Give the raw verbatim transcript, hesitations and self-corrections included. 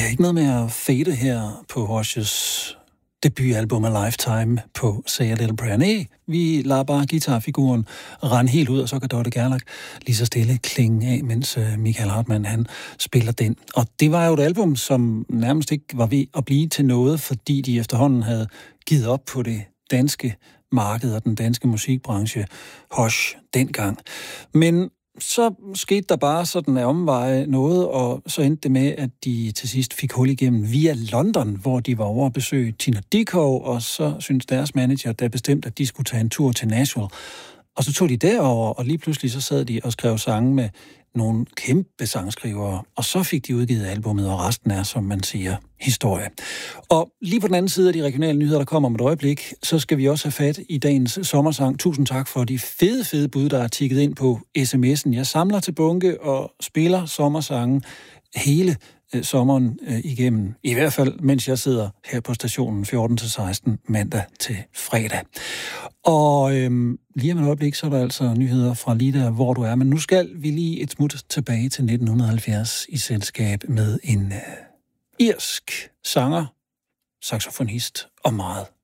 ikke noget med at fade her på Rushes debutalbum af Lifetime på Say a Little Prayer. Nej, vi lader bare guitarfiguren rende helt ud, og så kan Dorte Gerlach lige så stille klinge af, mens Michael Hartmann han spiller den. Og det var jo et album, som nærmest ikke var ved at blive til noget, fordi de efterhånden havde givet op på det danske marked og den danske musikbranche, Hush, dengang. Men så skete der bare sådan af omveje noget, og så endte det med, at de til sidst fik hul igennem via London, hvor de var over at besøge Tina Dickow, og så synes deres manager, der bestemt, at de skulle tage en tur til Nashville. Og så tog de derover, og lige pludselig så sad de og skrev sange med nogle kæmpe sangskrivere, og så fik de udgivet albummet, og resten er, som man siger, historie. Og lige på den anden side af de regionale nyheder, der kommer om et øjeblik, så skal vi også have fat i dagens sommersang. Tusind tak for de fede, fede bud, der er tikket ind på sms'en. Jeg samler til bunke og spiller sommersangen hele øh, sommeren øh, igennem. I hvert fald, mens jeg sidder her på stationen fjorten til seksten mandag til fredag. Og øhm, lige om et øjeblik, så er der altså nyheder fra lige der, hvor du er. Men nu skal vi lige et smut tilbage til nitten halvfjerds i selskab med en øh, irsk sanger, saxofonist og meget